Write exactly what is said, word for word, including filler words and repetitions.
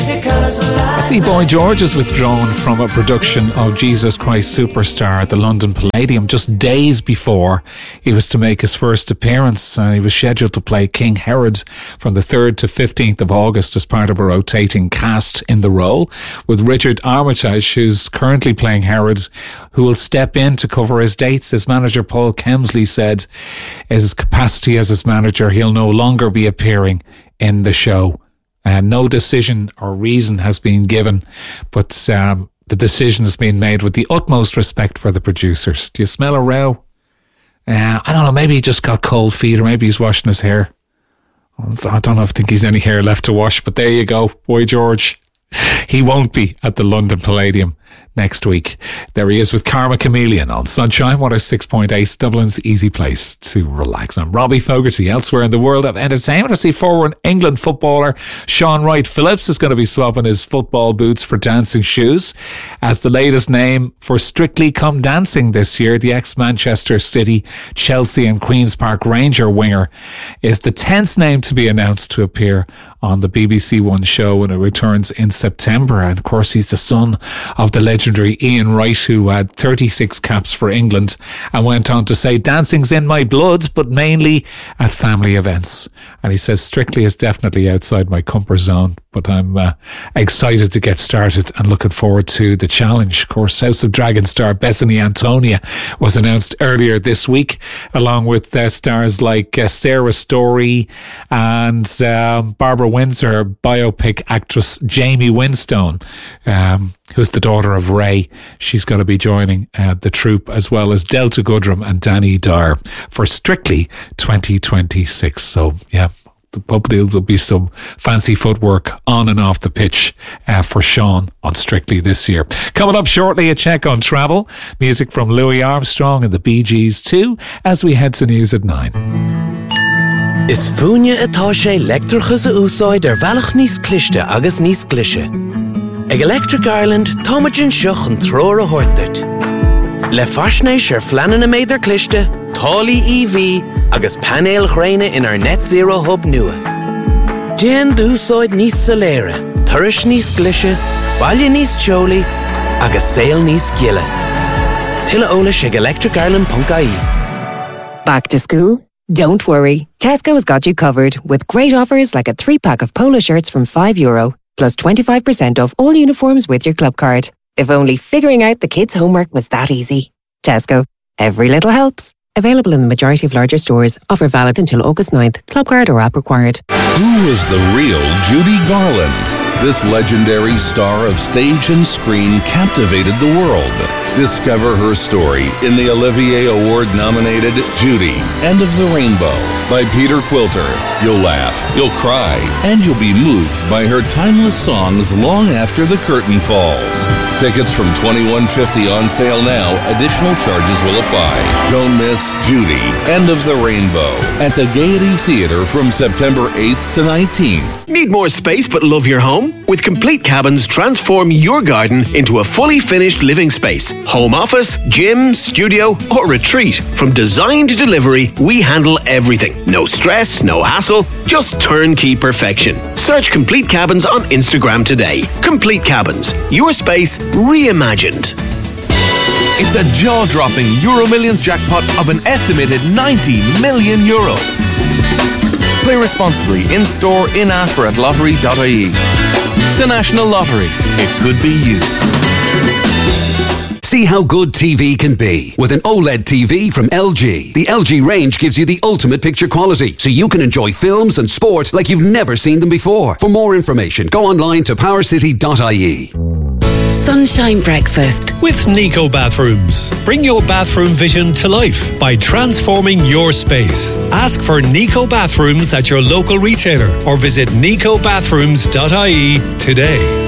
I see Boy George has withdrawn from a production of Jesus Christ Superstar at the London Palladium just days before he was to make his first appearance. Uh, he was scheduled to play King Herod from the third to fifteenth of August as part of a rotating cast in the role, with Richard Armitage, who's currently playing Herod, who will step in to cover his dates. His manager Paul Kemsley said his capacity as his manager, he'll no longer be appearing in the show. Uh, no decision or reason has been given, but um, the decision has been made with the utmost respect for the producers. Do you smell a row? Uh, I don't know, maybe he just got cold feet, or maybe he's washing his hair. I don't know if I think he's any hair left to wash, but there you go, Boy George. He won't be at the London Palladium next week. There he is with Karma Chameleon on Sunshine one oh six point eight, Dublin's easy place to relax. I'm Robbie Fogarty. Elsewhere in the world of entertainment, I see former England footballer Sean Wright Phillips is going to be swapping his football boots for dancing shoes as the latest name for Strictly Come Dancing this year. The ex-Manchester City, Chelsea and Queen's Park Ranger winger is the tenth name to be announced to appear on the B B C One show when it returns in September. And of course, he's the son of the legendary Ian Wright, who had thirty-six caps for England and went on to say, dancing's in my blood, but mainly at family events. And he says, Strictly is definitely outside my comfort zone, but I'm uh, excited to get started and looking forward to the challenge. Of course, House of Dragon star Bethany Antonia was announced earlier this week, along with uh, stars like uh, Sarah Story and uh, Barbara Windsor, biopic actress Jamie Winstone, um, who's the daughter of Ray. She's going to be joining uh, the troupe, as well as Delta Goodrem and Danny Dyer for Strictly twenty twenty-six. So, yeah, hopefully there'll be some fancy footwork on and off the pitch uh, for Sean on Strictly this year. Coming up shortly, a check on travel. Music from Louis Armstrong and the Bee Gees too, as we head to news at nine. Is fúne atá sé leictreachas a úsáid ar bhealach níos cliste agus níos clise. Ag Electric Ireland, táimeann seach an tróir a thuirteart. Le faisnéis ar fleanan na méidir cliste, tálaí E V agus panéal chréine in our net zero hub nua. Déan d'úsáid níos soléire, turais níos clise, baile níos teolaí agus saol níos giile. Tuilleadh eolais ag electric ireland dot I E. Back to school? Don't worry. Tesco has got you covered with great offers like a three-pack of polo shirts from five euro, plus twenty-five percent off all uniforms with your club card. If only figuring out the kids' homework was that easy. Tesco. Every little helps. Available in the majority of larger stores. Offer valid until August ninth. Club card or app required. Who was the real Judy Garland? This legendary star of stage and screen captivated the world. Discover her story in the Olivier Award-nominated Judy, End of the Rainbow by Peter Quilter. You'll laugh, you'll cry, and you'll be moved by her timeless songs long after the curtain falls. Tickets from twenty-one fifty on sale now. Additional charges will apply. Don't miss Judy, End of the Rainbow at the Gaiety Theatre from September eighth to nineteenth. Need more space but love your home? With Complete Cabins, transform your garden into a fully finished living space. Home office, gym, studio, or retreat. From design to delivery, we handle everything. No stress, no hassle, just turnkey perfection. Search Complete Cabins on Instagram today. Complete Cabins, your space reimagined. It's a jaw-dropping Euro Millions jackpot of an estimated ninety million euro. Play responsibly in-store, in-app or at lottery dot I E. The National Lottery. It could be you. See how good T V can be with an OLED T V from L G. The L G range gives you the ultimate picture quality, so you can enjoy films and sport like you've never seen them before. For more information, go online to power city dot I E. Sunshine Breakfast with Nico Bathrooms. Bring your bathroom vision to life by transforming your space. Ask for Nico Bathrooms at your local retailer or visit nico bathrooms dot I E today.